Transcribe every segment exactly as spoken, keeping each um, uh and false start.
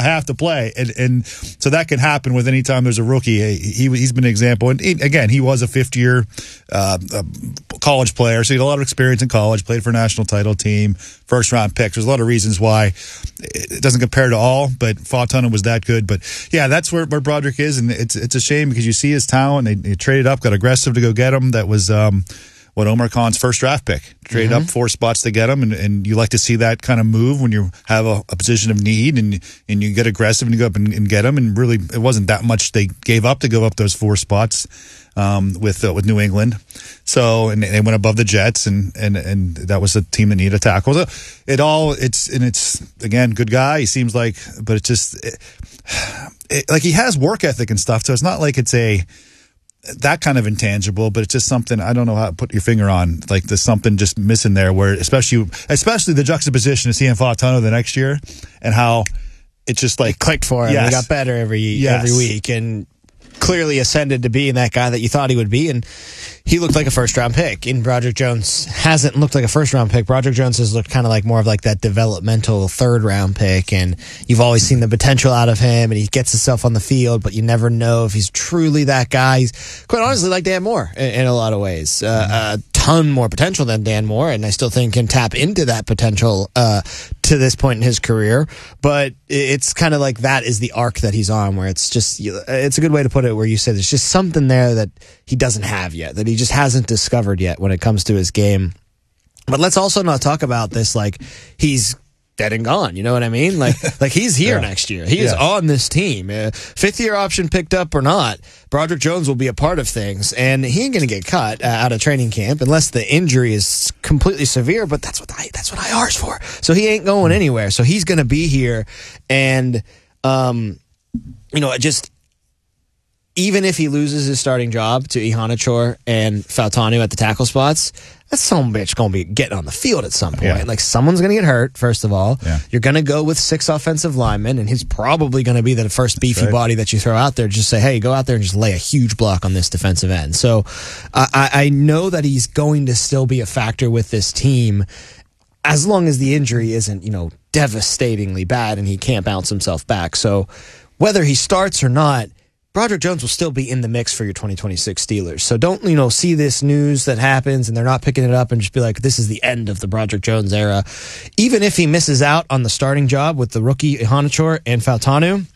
have to play. And, and so that can happen with any time there's a rookie. He, he's been an example. And he, again, he was a fifth-year uh, college player, so he had a lot of experience in college, played for a national title team, first-round pick. There's a lot of reasons why it doesn't compare to all, but Fautanu was that good. But, yeah, that's where, where Broderick is, and it's it's a shame because you see his talent. They, they traded up, got aggressive to go get him. That was um, what Omar Khan's first draft pick. Traded mm-hmm. up four spots to get him, and, and you like to see that kind of move when you have a, a position of need and and you get aggressive and you go up and, and get him. And really, it wasn't that much they gave up to go up those four spots um, with uh, with New England. So and they went above the Jets, and and and that was a team that needed a tackle. So it all it's and it's again good guy. He seems like, but it's just it, it, like he has work ethic and stuff. So it's not like it's a that kind of intangible, but it's just something I don't know how to put your finger on. Like there's something just missing there, where especially especially the juxtaposition of seeing Fautanu the next year and how it just like it clicked for him. Yes. He got better every yes. every week and clearly ascended to being that guy that you thought he would be. And he looked like a first round pick. And Broderick Jones hasn't looked like a first round pick. Broderick Jones has looked kind of like more of like that developmental third round pick. And you've always seen the potential out of him, and he gets himself on the field, but you never know if he's truly that guy. He's quite honestly like Dan Moore in, in a lot of ways. Uh, a ton more potential than Dan Moore, and I still think can tap into that potential uh, to this point in his career. But it's kind of like that is the arc that he's on, where it's just, it's a good way to put it, where you say there's just something there that he doesn't have yet, that he just hasn't discovered yet when it comes to his game. But let's also not talk about this like he's dead and gone. You know what I mean? Like, like he's here yeah. next year. He yeah. is on this team. Uh, fifth year option picked up or not, Broderick Jones will be a part of things, and he ain't going to get cut uh, out of training camp unless the injury is completely severe. But that's what I, that's what I R's for. So he ain't going anywhere. So he's going to be here, and um, you know, just. Even if he loses his starting job to Iheanacho and Fautanu at the tackle spots, that son of a bitch going to be getting on the field at some point. Yeah. Like, someone's going to get hurt, first of all. Yeah. You're going to go with six offensive linemen, and he's probably going to be the first beefy right. body that you throw out there. Just say, hey, go out there and just lay a huge block on this defensive end. So I, I know that he's going to still be a factor with this team as long as the injury isn't, you know, devastatingly bad and he can't bounce himself back. So whether he starts or not, Broderick Jones will still be in the mix for your twenty twenty-six Steelers. So don't, you know, see this news that happens and they're not picking it up and just be like, this is the end of the Broderick Jones era. Even if he misses out on the starting job with the rookie Iheanacho and Fautanu,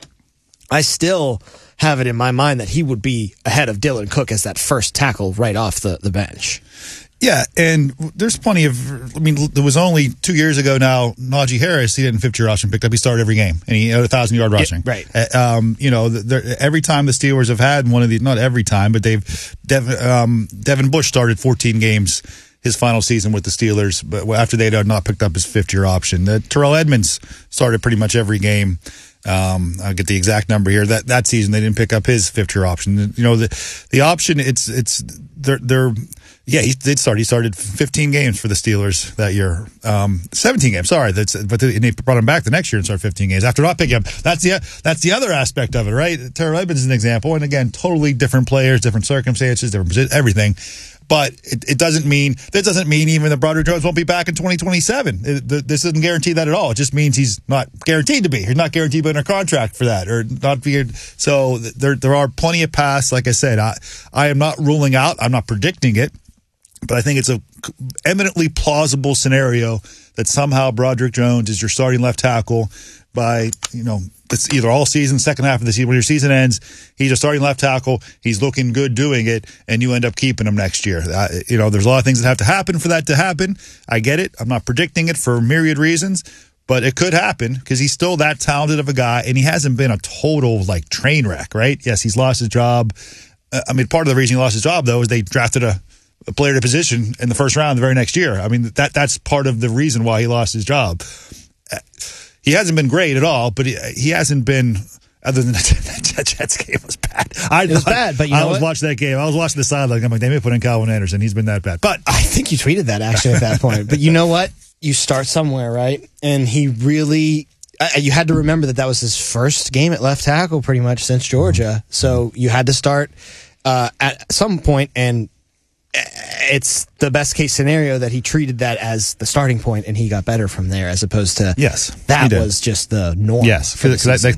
I still have it in my mind that he would be ahead of Dylan Cook as that first tackle right off the, the bench. Yeah, and there's plenty of, I mean, there was only two years ago now, Najee Harris, he didn't fifth-year option picked up. He started every game, and he had a one thousand-yard rushing. Yeah, right. Uh, um, you know, every time the Steelers have had one of these, not every time, but they've, Dev, um, Devin Bush started fourteen games his final season with the Steelers, but after they had not picked up his fifth-year option. The Terrell Edmonds started pretty much every game. Um, I'll get the exact number here. That that season they didn't pick up his fifth year option. You know, the the option it's it's they're they're yeah, he did start. He started fifteen games for the Steelers that year. Um, seventeen games, sorry. That's but they, and they brought him back the next year and started fifteen games after not picking him. That's the that's the other aspect of it, right? Terrell Edmonds is an example, and again, totally different players, different circumstances, different everything. But it, it doesn't mean that doesn't mean even that Broderick Jones won't be back in twenty twenty-seven. It, the, this doesn't guarantee that at all. It just means he's not guaranteed to be. He's not guaranteed to be in a contract for that, or not be. So there there are plenty of paths. Like I said, I I am not ruling out. I'm not predicting it, but I think it's a eminently plausible scenario that somehow Broderick Jones is your starting left tackle by, you know, it's either all season, second half of the season. When your season ends, he's a starting left tackle. He's looking good doing it, and you end up keeping him next year. Uh, you know, there's a lot of things that have to happen for that to happen. I get it. I'm not predicting it for myriad reasons, but it could happen because he's still that talented of a guy, and he hasn't been a total, like, train wreck, right? Yes, he's lost his job. Uh, I mean, part of the reason he lost his job, though, is they drafted a, a player to position in the first round the very next year. I mean, that that's part of the reason why he lost his job. Uh, He hasn't been great at all, but he, he hasn't been, other than that Jets game was bad. I it was thought, bad, but you know I was what? watching that game. I was watching the sideline. I'm like, they may put in Calvin Anderson. He's been that bad. But I think you tweeted that actually at that point. But you know what? You start somewhere, right? And he really, uh, you had to remember that that was his first game at left tackle pretty much since Georgia. So you had to start uh, at some point, and it's the best case scenario that he treated that as the starting point and he got better from there, as opposed to yes, that was just the norm. Yes, because that, that,